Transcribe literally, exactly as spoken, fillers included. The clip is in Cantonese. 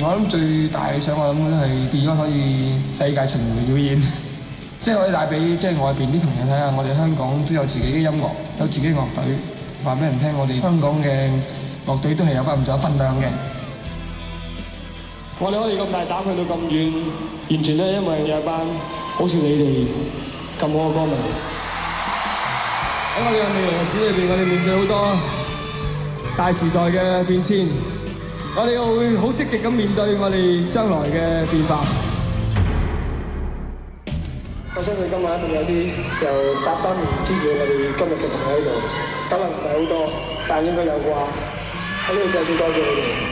我諗最大理想，我諗都係 Beyond 可以世界巡迴表演，即係可以帶俾即係外邊啲朋友睇下，我哋香港都有自己嘅音樂，有自己嘅樂隊，話俾人聽，我哋香港嘅樂隊都係有翻咁多分量嘅。 我哋可以咁大膽去到咁遠，完全都係因為有一班好似你哋咁好嘅歌迷。 喺我哋嘅未來日子裏邊，我哋面對好多大時代嘅變遷，我哋又會好積極咁面對我哋將來嘅變化。 我相信今日一定有啲由八三年支持我哋今日嘅朋友喺度，可能唔係好多，但係應該有啩。喺呢度再次多謝你哋。